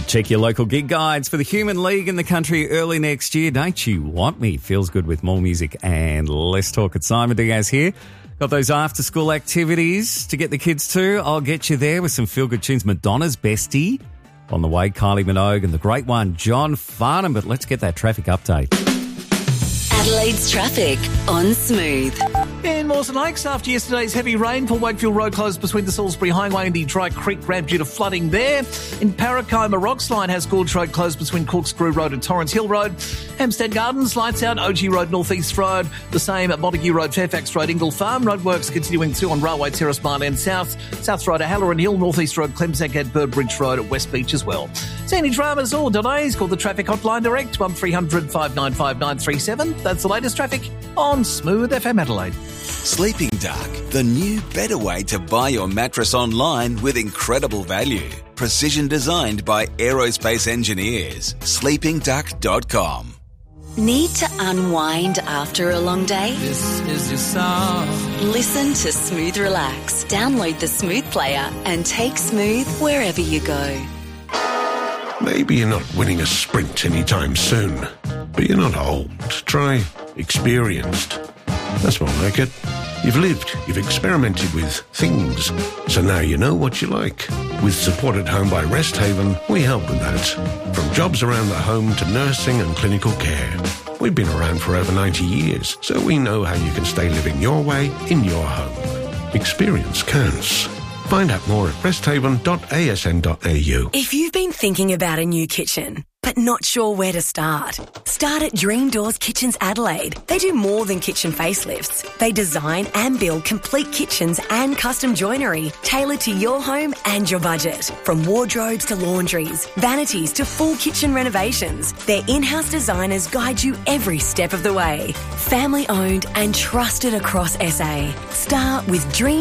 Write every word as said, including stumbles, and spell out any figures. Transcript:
Check your local gig guides for the Human League in the country early next year. Don't you want me? Feels good with more music and less talk. At Simon Diaz here. Got those after-school activities to get the kids to. I'll get you there with some feel-good tunes. Madonna's Bestie on the way, Kylie Minogue, and the great one, John Farnham. But let's get that traffic update. Adelaide's traffic on Smooth. In Mawson Lakes, after yesterday's heavy rainfall, Wakefield Road closed between the Salisbury Highway and the Dry Creek ramp due to flooding there. In Paracoma, Roxline has Gorge Road closed between Corkscrew Road and Torrance Hill Road. Hampstead Gardens, lights out, O G Road, North East Road. The same at Montague Road, Fairfax Road, Ingle Farm. Roadworks continuing too on Railway Terrace, Mile End South. South Road, Halloran Hill, North East Road, Clemsack at Burbridge Road at West Beach as well. See any dramas or delays? Call the traffic hotline direct, one three hundred five nine five nine three seven. That's the latest traffic on Smooth F M Adelaide. Sleeping Duck, the new better way to buy your mattress online with incredible value. Precision designed by aerospace engineers. sleeping duck dot com. Need to unwind after a long day? This is your song. Listen to Smooth Relax. Download the Smooth player and take Smooth wherever you go. Maybe you're not winning a sprint anytime soon, but you're not old. Try experienced. That's more like it. You've lived, you've experimented with things, so now you know what you like. With support at home by Rest Haven, we help with that. From jobs around the home to nursing and clinical care. We've been around for over ninety years, so we know how you can stay living your way in your home. Experience counts. Find out more at rest haven dot a s n dot a u. If you've been thinking about a new kitchen, but not sure where to start, start at Dream Doors Kitchens Adelaide. They do more than kitchen facelifts. They design and build complete kitchens and custom joinery tailored to your home and your budget. From wardrobes to laundries, vanities to full kitchen renovations, their in-house designers guide you every step of the way. Family owned and trusted across S A. Start with Dream